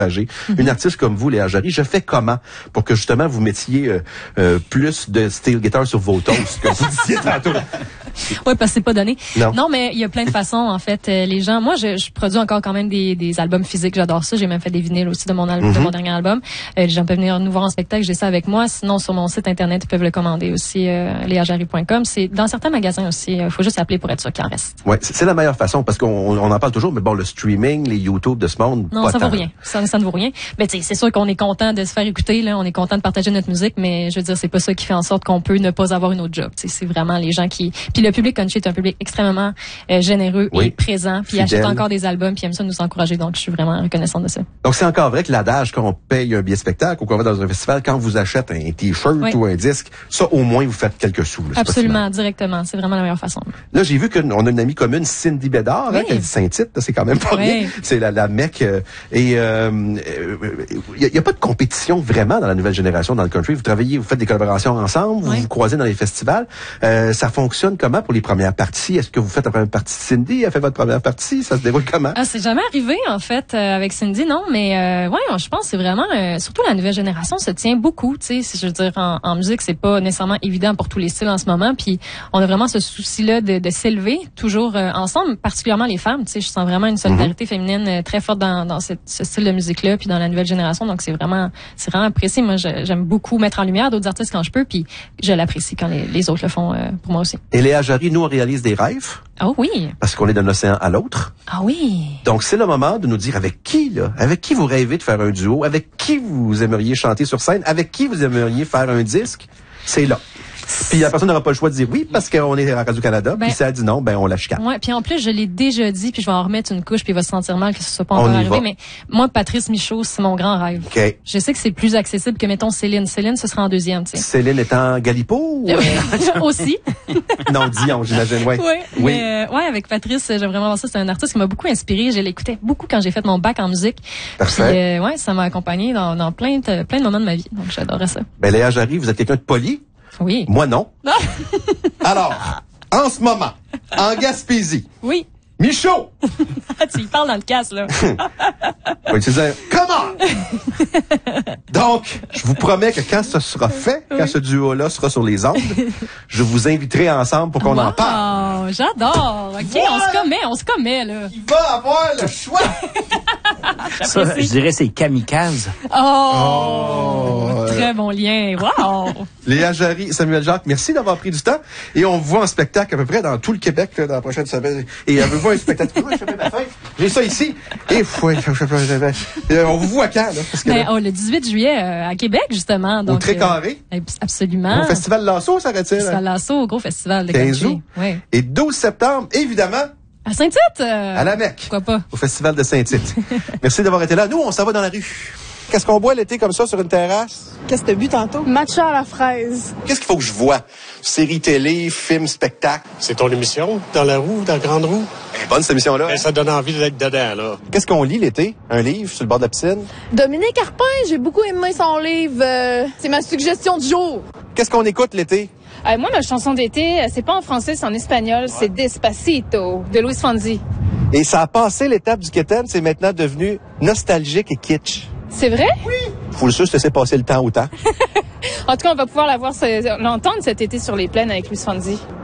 Une artiste comme vous, Léa Jarry, je fais comment pour que justement vous mettiez plus de steel guitar sur vos toasts, comme vous disiez tantôt? Oui, parce que c'est pas donné. Non, mais il y a plein de façons, en fait. Les gens, moi, je produis encore quand même des albums physiques. J'adore ça. J'ai même fait des vinyles aussi de mon dernier album. Les gens peuvent venir nous voir en spectacle. J'ai ça avec moi. Sinon, sur mon site internet, ils peuvent le commander aussi, leajarry.com. C'est dans certains magasins aussi. Il faut juste appeler pour être sûr qu'il en reste. Ouais, c'est la meilleure façon parce qu'on en parle toujours, mais bon, le streaming, les YouTube de ce monde, non, ça vaut rien. Ça ne vaut rien. Mais tu sais, c'est sûr qu'on est content de se faire écouter, là. On est content de partager notre musique, mais je veux dire, c'est pas ça qui fait en sorte qu'on peut ne pas avoir une autre job. Tu sais, c'est vraiment les gens qui. Puis le public country est un public extrêmement généreux et présent, puis il achète encore des albums, puis il aime ça nous encourager. Donc, je suis vraiment reconnaissante de ça. Donc, c'est encore vrai que l'adage qu'on paye un billet spectacle ou qu'on va dans un festival, quand vous achetez un t-shirt ou un disque, ça, au moins, vous faites quelques sous. Là, absolument, directement. C'est vraiment la meilleure façon. Là, j'ai vu qu'on a une amie commune, Cindy Bédard, qui a dit Saint-Tite. C'est quand même pas rien. C'est la mec. Et il y a pas de compétition vraiment dans la nouvelle génération dans le country. Vous travaillez, vous faites des collaborations ensemble, vous vous croisez dans les festivals. Ça fonctionne comment pour les premières parties? Est-ce que vous faites la première partie? Cindy a fait votre première partie? Ça se déroule comment? C'est jamais arrivé, en fait, avec Cindy, non. Mais je pense que c'est vraiment... surtout la nouvelle génération se tient beaucoup, tu sais. Je veux dire, en musique, c'est pas nécessairement évident pour tous les styles en ce moment. Puis on a vraiment ce souci-là de s'élever toujours ensemble, particulièrement les femmes. Tu sais, je sens vraiment une solidarité féminine très forte dans ce style de musique-là, puis dans la nouvelle génération. Donc c'est vraiment apprécié. Moi, j'aime beaucoup mettre en lumière d'autres artistes quand je peux, puis je l'apprécie quand les autres le font pour moi aussi. Et Léa Jarry, nous, on réalise des rêves. Oh oui. Parce qu'on est d'un océan à l'autre. Ah oui. Donc, c'est le moment de nous dire avec qui vous rêvez de faire un duo, avec qui vous aimeriez chanter sur scène, avec qui vous aimeriez faire un disque. C'est là. Puis la personne n'aura pas le choix de dire oui parce qu'on est à Radio-Canada. Puis si elle dit non, on la chicane. Ouais. Puis en plus, je l'ai déjà dit, puis je vais en remettre une couche, puis il va se sentir mal que ce soit pas encore arrivé. Mais moi, Patrice Michaud, c'est mon grand rêve. Okay. Je sais que c'est plus accessible que, mettons, Céline. Céline, ce sera en deuxième, tu sais. Céline étant Galipo? Aussi. Non, Dion, j'imagine, oui. Oui. Mais, avec Patrice, j'aime vraiment voir ça. C'est un artiste qui m'a beaucoup inspiré. Je l'écoutais beaucoup quand j'ai fait mon bac en musique. Parfait. Puis, ça m'a accompagné dans plein de moments de ma vie. Donc, j'adorais ça. Léa Jarry, vous êtes quelqu'un de poli? Oui. Moi, non. Alors, en ce moment, en Gaspésie. Oui. Michaud! Tu y parles dans le casque, là. Oui, tu disais, comment? Donc, je vous promets que quand ce sera fait, quand ce duo-là sera sur les ondes, je vous inviterai ensemble pour qu'on en parle. Oh, j'adore. OK, on se commet, là. Il va avoir le choix. Ça, je dirais, c'est kamikaze. Très bon lien. Wow. Léa Jarry, Samuel Jacques, merci d'avoir pris du temps. Et on vous voit en spectacle à peu près dans tout le Québec, là, dans la prochaine semaine. Et avez-vous un spectacle? J'ai ça ici. Et on vous voit quand, là? Parce que, le 18 juillet à Québec, justement. Donc, au Très-Carré? Absolument. Au Festival Lasso, ça arrête-il? Festival Lasso, au gros festival de 15 août. Oui. Et 12 septembre, évidemment. À Saint-Tite? À la Mecque. Pourquoi pas? Au Festival de Saint-Tite. Merci d'avoir été là. Nous, on s'en va dans la rue. Qu'est-ce qu'on boit l'été comme ça sur une terrasse? Qu'est-ce que t'as bu tantôt? Matcha à la fraise. Qu'est-ce qu'il faut que je vois? Série télé, film, spectacle? C'est ton émission, dans la roue, dans la grande roue? Bonne cette émission-là. Ben, ça donne envie d'être dedans, là. Qu'est-ce qu'on lit l'été? Un livre sur le bord de la piscine? Dominique Carpin, j'ai beaucoup aimé son livre. C'est ma suggestion du jour. Qu'est-ce qu'on écoute l'été? Moi, ma chanson d'été, c'est pas en français, c'est en espagnol. C'est Despacito, de Luis Fonsi. Et ça a passé l'étape du keten, c'est maintenant devenu nostalgique et kitsch. C'est vrai? Oui. Faut le juste laisser passer le temps au temps. En tout cas, on va pouvoir l'entendre cet été sur les plaines avec Luis Fonsi.